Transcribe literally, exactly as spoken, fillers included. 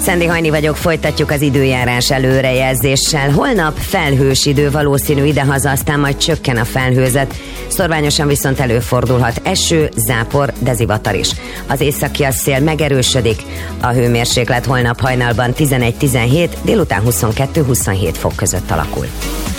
Szendi Hajni vagyok, folytatjuk az időjárás előrejelzéssel. Holnap felhős idő, valószínű idehaza, aztán majd csökken a felhőzet. Szorványosan viszont előfordulhat eső, zápor, de zivatar is. Az északi szél megerősödik. A hőmérséklet holnap hajnalban tizenegy-tizenhét, délután huszonkettő-huszonhét fok között alakul.